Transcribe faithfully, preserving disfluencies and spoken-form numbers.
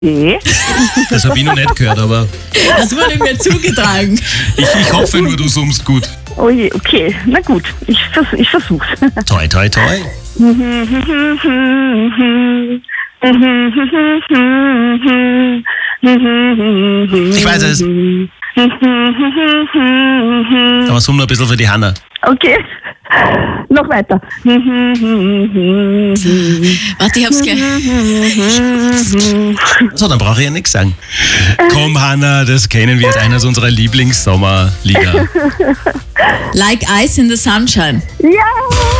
Nee. Das habe ich noch nicht gehört, aber Das wurde mir zugetragen. ich, ich hoffe nur, du summst gut. Oh je, okay. Na gut, ich, vers ich versuch's. Toi, toi, toi. Ich weiß es. Aber summ noch ein bisschen für die Hanna. Okay. Noch weiter. Warte, ich hab's gleich. So, dann brauche ich ja nichts sagen. Komm, Hanna, das kennen wir, ist eines unserer Lieblingssommerlieder. Like Ice in the Sunshine. Ja!